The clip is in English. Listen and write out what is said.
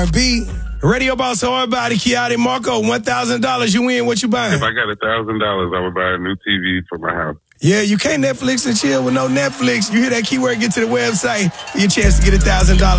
B. Radio Boss Hard Body, Kiati Marco, $1,000. You win. What you buying? If I got $1,000, I would buy a new TV for my house. Yeah, you can't Netflix and chill with no Netflix. You hear that keyword, get to the website for your chance to get $1,000.